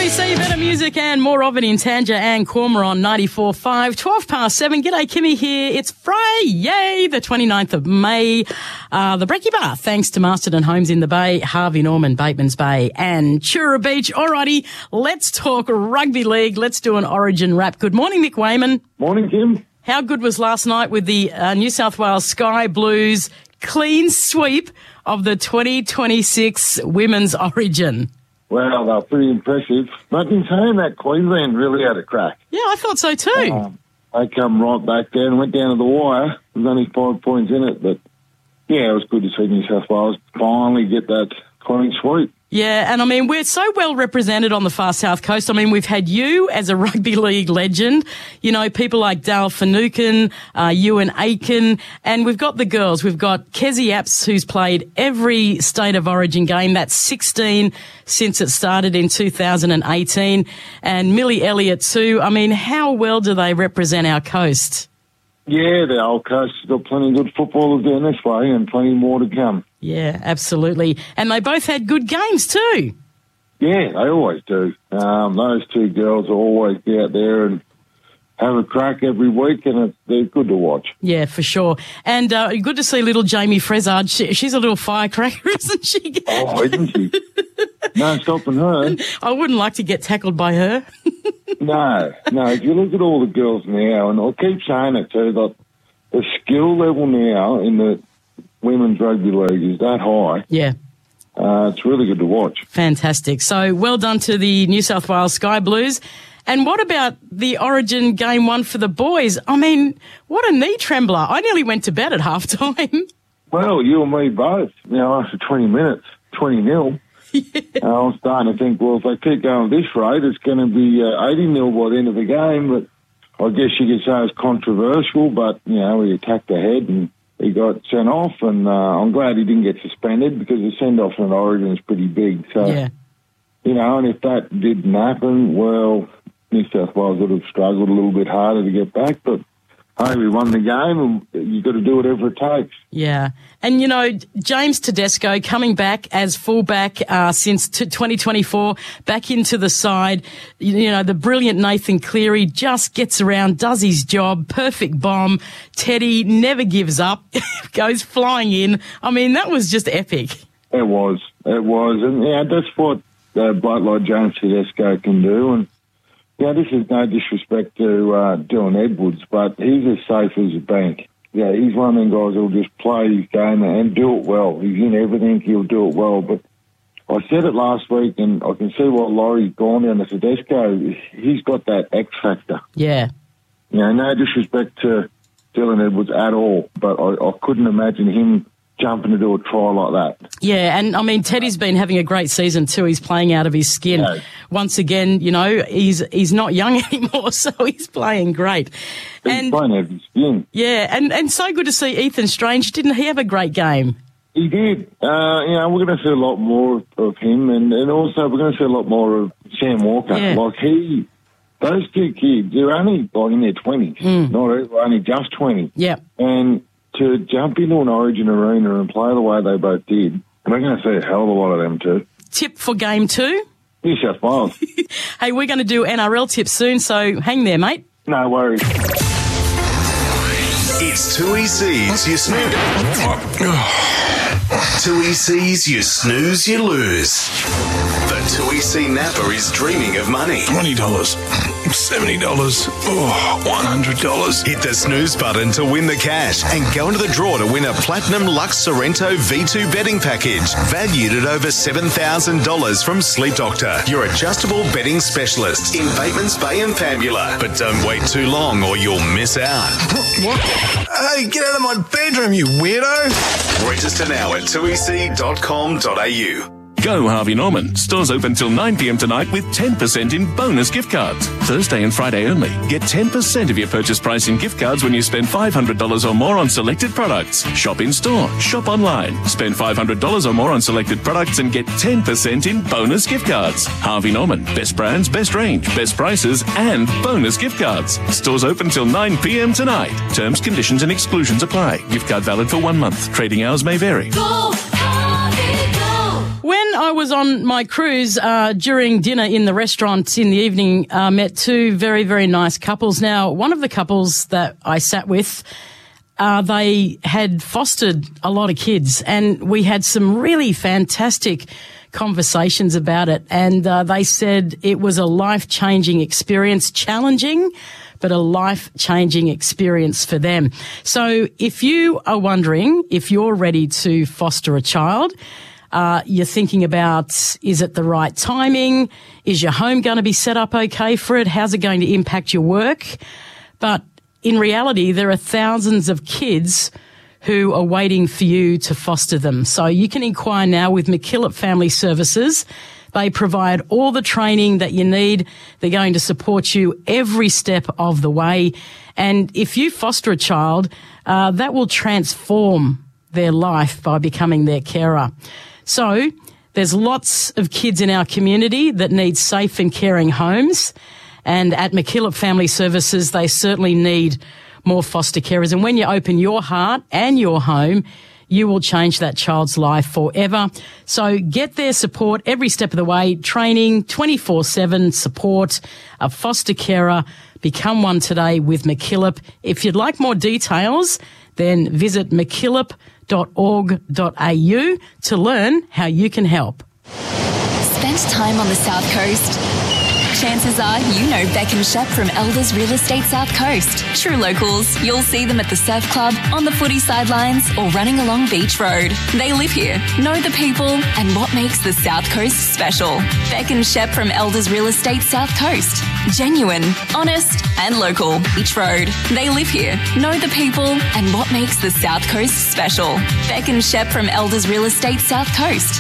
2EC, better music and more of it in Tanja and Cormer on 94.5, 12 past 7. G'day, Kimmy here. It's Friday, the 29th of May. The Brekkie Bar, thanks to Masterton Homes in the Bay, Harvey Norman, Bateman's Bay and Chura Beach. Alrighty, let's talk rugby league. Let's do an Origin wrap. Good morning, Mick Wayman. Morning, Kim. How good was last night with the New South Wales Sky Blues clean sweep of the 2026 Women's Origin? Well, they're pretty impressive. But in saying that, Queensland really had a crack. Yeah, I thought so too. They come right back there and went down to the wire. There's only 5 points in it, but yeah, it was good to see New South Wales finally get that clean sweep. Yeah, and I mean, we're so well represented on the far south coast. I mean, we've had you as a rugby league legend, you know, people like Dale Finucane, Ewan Aiken, and we've got the girls. We've got Kezzy Apps, who's played every State of Origin game. That's 16 since it started in 2018, and Millie Elliott too. I mean, how well do they represent our coast? Yeah, the old coast has got plenty of good footballers down this way and plenty more to come. Yeah, absolutely. And they both had good games too. Yeah, they always do. Those two girls always get out there and have a crack every week, and they're good to watch. Yeah, for sure. And good to see little Jamie Frezard. She's a little firecracker, isn't she? Oh, isn't she? No stopping her. I wouldn't like to get tackled by her. No. If you look at all the girls now, and I'll keep saying it too, that the skill level now in the women's rugby league is that high. Yeah. It's really good to watch. Fantastic. So well done to the New South Wales Sky Blues. And what about the Origin game one for the boys? I mean, what a knee trembler. I nearly went to bed at halftime. Well, you and me both. Now, after 20 minutes, 20-0. Yeah. I was starting to think, well, if they keep going at this rate, it's going to be 80-0 by the end of the game. But I guess you could say it's controversial, but, you know, he attacked ahead and he got sent off, and I'm glad he didn't get suspended because the send-off in Origin is pretty big. So, yeah. You know, and if that didn't happen, well, New South Wales would have struggled a little bit harder to get back, but hey, we won the game and you've got to do whatever it takes. Yeah. And, you know, James Tedesco coming back as fullback since 2024, back into the side. You know, the brilliant Nathan Cleary just gets around, does his job, perfect bomb. Teddy never gives up, goes flying in. I mean, that was just epic. It was. And, yeah, that's what bloke like James Tedesco can do. And, yeah, this is no disrespect to Dylan Edwards, but he's as safe as a bank. Yeah, he's one of them guys who'll just play his game and do it well. He's in everything, he'll do it well. But I said it last week, and I can see why Laurie's gone down to Tedesco. He's got that X factor. Yeah. You know, no disrespect to Dylan Edwards at all, but I couldn't imagine him jumping to do a try like that. Yeah, and I mean, Teddy's been having a great season too. He's playing out of his skin. Yeah. Once again, you know, he's not young anymore, so he's playing great. He's playing out of his skin. Yeah, and so good to see Ethan Strange. Didn't he have a great game? He did. You know, we're going to see a lot more of him, and also we're going to see a lot more of Sam Walker. Yeah. Like those two kids, they're only like in their 20s, not only just 20. Yeah. And to jump into an Origin arena and play the way they both did, we're going to see a hell of a lot of them too. Tip for game 2? New South Wales. Hey, we're going to do NRL tips soon, so hang there, mate. No worries. It's 2EC's You Snooze. 2EC's You Snooze, You Lose. The 2EC Napa is dreaming of money. $20, $70, $100. Hit the snooze button to win the cash and go into the draw to win a Platinum Lux Sorrento V2 betting package valued at over $7,000 from Sleep Doctor, your adjustable betting specialist in Bateman's Bay and Fabula. But don't wait too long or you'll miss out. What? Hey, get out of my bedroom, you weirdo. Register now at 2ec.com.au. Go Harvey Norman. Stores open till 9 p.m. tonight with 10% in bonus gift cards. Thursday and Friday only. Get 10% of your purchase price in gift cards when you spend $500 or more on selected products. Shop in store. Shop online. Spend $500 or more on selected products and get 10% in bonus gift cards. Harvey Norman. Best brands, best range, best prices, and bonus gift cards. Stores open till 9 p.m. tonight. Terms, conditions, and exclusions apply. Gift card valid for 1 month. Trading hours may vary. When I was on my cruise during dinner in the restaurant in the evening, met two very, very nice couples. Now, one of the couples that I sat with, they had fostered a lot of kids, and we had some really fantastic conversations about it. And they said it was a life-changing experience, challenging, but a life-changing experience for them. So if you are wondering if you're ready to foster a child, you're thinking about, is it the right timing? Is your home going to be set up okay for it? How's it going to impact your work? But in reality, there are thousands of kids who are waiting for you to foster them. So you can inquire now with MacKillop Family Services. They provide all the training that you need. They're going to support you every step of the way. And if you foster a child, that will transform their life by becoming their carer. So there's lots of kids in our community that need safe and caring homes. And at MacKillop Family Services, they certainly need more foster carers. And when you open your heart and your home, you will change that child's life forever. So get their support every step of the way, training, 24/7 support, a foster carer. Become one today with MacKillop. If you'd like more details, then visit mackillop.org.au to learn how you can help. Spend time on the South Coast? Chances are you know Beck and Shep from Elders Real Estate South Coast. True locals, you'll see them at the surf club, on the footy sidelines, or running along Beach Road. They live here, know the people, and what makes the South Coast special. Beck and Shep from Elders Real Estate South Coast. Genuine, honest, and local. Beach Road. They live here, know the people, and what makes the South Coast special. Beck and Shep from Elders Real Estate South Coast.